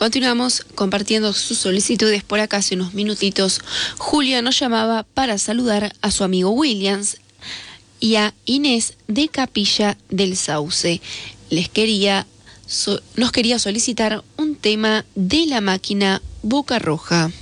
Continuamos compartiendo sus solicitudes por acá hace unos minutitos. Julia nos llamaba para saludar a su amigo Williams y a Inés de Capilla del Sauce. Nos quería solicitar un tema de La Máquina Boca Roja.